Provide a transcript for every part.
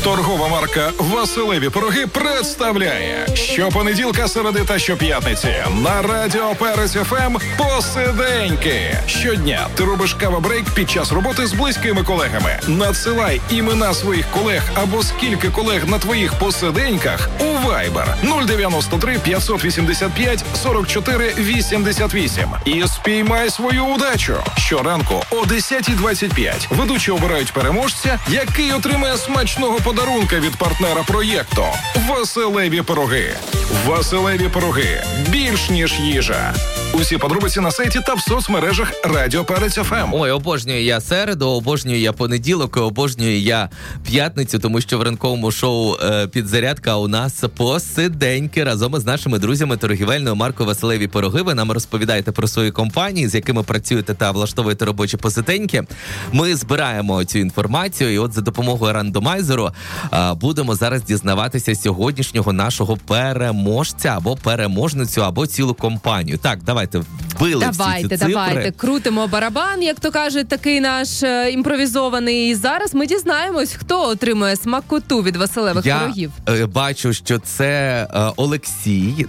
Торгова марка «Василеві пироги» представляє щопонеділка, середи та щоп'ятниці на Радіо Перець ФМ «Посиденьки». Щодня ти робиш кава-брейк під час роботи з близькими колегами. Надсилай імена своїх колег або скільки колег на твоїх посиденьках у Viber 093 585 44 88 і спіймай свою удачу. Щоранку о 10:25 ведучі обирають переможця, який отримає смачного подарунка від партнера проєкту «Василеві пироги». «Василеві пироги» – більш ніж їжа. Усі подробиці на сайті та в соцмережах Радіо Перець ФМ. Ой, обожнюю я середу, обожнюю я понеділок, обожнюю я п'ятницю, тому що в ранковому шоу «Підзарядка» у нас посиденьки разом із нашими друзями торгівельною маркою «Василеві пироги». Ви нам розповідаєте про свої компанії, з якими працюєте та влаштовуєте робочі посиденьки. Ми збираємо цю інформацію і от за допомогою рандомайзеру будемо зараз дізнаватися сьогоднішнього нашого переможця або переможницю, або цілу компанію. Так, давайте вбили всі ці цифри. Давайте, крутимо барабан, як то кажуть, такий наш імпровізований. І зараз ми дізнаємось, хто отримує смакоту від Василевих пирогів. Я бачу, що це Олексій,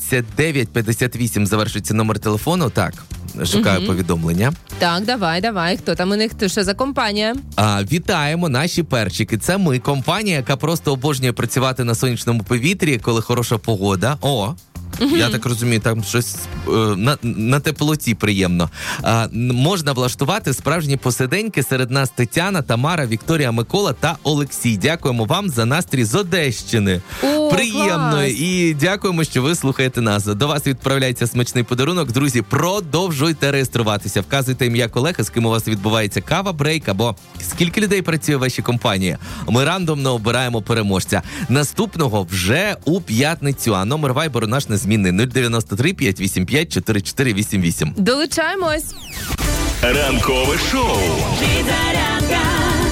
3958 завершується номер телефону. Так, шукаю повідомлення. Так, давай. Хто там у них? Що за компанія? Вітаємо, наші перчики. Це ми, компанія, яка просто обожнює працювати на сонячному повітрі, коли хороша погода. Я так розумію, там щось на теплоті приємно. Можна влаштувати справжні посиденьки. Серед нас Тетяна, Тамара, Вікторія, Микола та Олексій. Дякуємо вам за настрій з Одещини. Приємно. Клас. І дякуємо, що ви слухаєте нас. До вас відправляється смачний подарунок. Друзі, продовжуйте реєструватися. Вказуйте ім'я колеги, з ким у вас відбувається кава-брейк, або скільки людей працює в вашій компанії. Ми рандомно обираємо переможця. Наступного вже у п'ятницю, а номер вайберу наш незмінний 093 585 4488. Долучаємось. Ранкове шоу. Підзарядка.